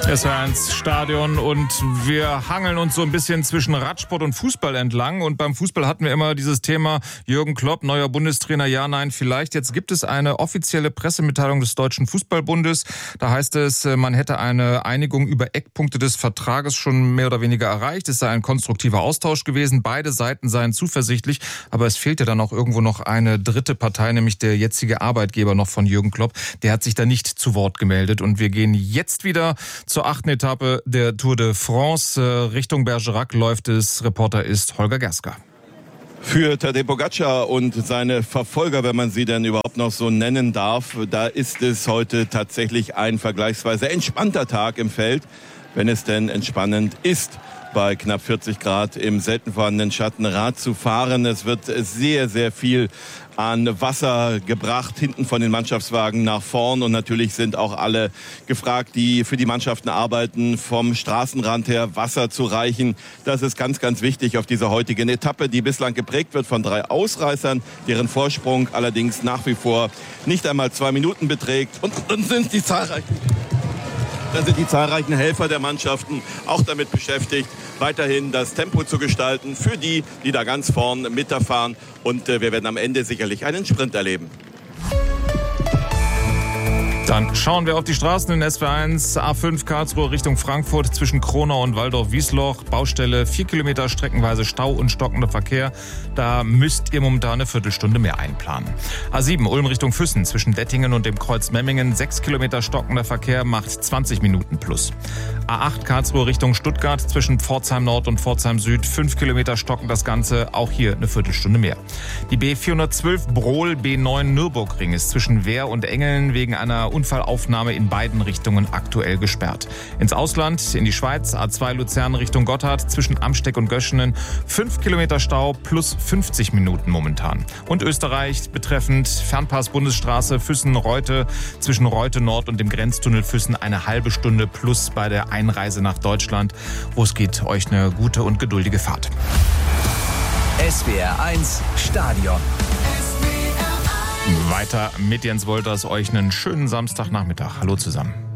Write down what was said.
SWR1 Stadion und wir hangeln uns so ein bisschen zwischen Radsport und Fußball entlang. Und beim Fußball hatten wir immer dieses Thema Jürgen Klopp, neuer Bundestrainer, ja, nein, vielleicht. Jetzt gibt es eine offizielle Pressemitteilung des Deutschen Fußballbundes. Da heißt es, man hätte eine Einigung über Eckpunkte des Vertrages schon mehr oder weniger erreicht. Es sei ein konstruktiver Austausch gewesen. Beide Seiten seien zuversichtlich. Aber es fehlt ja dann auch irgendwo noch eine dritte Partei, nämlich der jetzige Arbeitgeber noch von Jürgen Klopp. Der hat sich da nicht zu Wort gemeldet. Und wir gehen jetzt wieder zur 8. Etappe der Tour de France. Richtung Bergerac läuft es. Reporter ist Holger Gerska. Für Tadej Pogačar und seine Verfolger, wenn man sie denn überhaupt noch so nennen darf, da ist es heute tatsächlich ein vergleichsweise entspannter Tag im Feld, wenn es denn entspannend ist, bei knapp 40 Grad im selten vorhandenen Schatten Rad zu fahren. Es wird sehr, sehr viel an Wasser gebracht, hinten von den Mannschaftswagen nach vorn. Und natürlich sind auch alle gefragt, die für die Mannschaften arbeiten, vom Straßenrand her Wasser zu reichen. Das ist ganz, ganz wichtig auf dieser heutigen Etappe, die bislang geprägt wird von 3 Ausreißern, deren Vorsprung allerdings nach wie vor nicht einmal 2 Minuten beträgt. Und dann sind die zahlreichen Helfer der Mannschaften auch damit beschäftigt, weiterhin das Tempo zu gestalten für die, die da ganz vorn mitfahren. Und wir werden am Ende sicherlich einen Sprint erleben. Dann schauen wir auf die Straßen in SW1, A5 Karlsruhe Richtung Frankfurt zwischen Kronau und Waldorf-Wiesloch. Baustelle, 4 Kilometer streckenweise Stau und stockender Verkehr. Da müsst ihr momentan eine Viertelstunde mehr einplanen. A7 Ulm Richtung Füssen zwischen Dettingen und dem Kreuz Memmingen. 6 Kilometer stockender Verkehr macht 20 Minuten plus. A8 Karlsruhe Richtung Stuttgart zwischen Pforzheim Nord und Pforzheim Süd. 5 Kilometer stocken das Ganze, auch hier eine Viertelstunde mehr. Die B412 Brohl B9 Nürburgring ist zwischen Wehr und Engeln wegen einer Unfallaufnahme in beiden Richtungen aktuell gesperrt. Ins Ausland, in die Schweiz, A2 Luzern Richtung Gotthard, zwischen Amsteck und Göschenen, 5 Kilometer Stau plus 50 Minuten momentan. Und Österreich betreffend Fernpass Bundesstraße Füssen-Reute, zwischen Reute Nord und dem Grenztunnel Füssen eine halbe Stunde plus bei der Einreise nach Deutschland. Wo es geht, euch eine gute und geduldige Fahrt. SWR1 Stadion. Weiter mit Jens Wolters, euch einen schönen Samstagnachmittag. Hallo zusammen.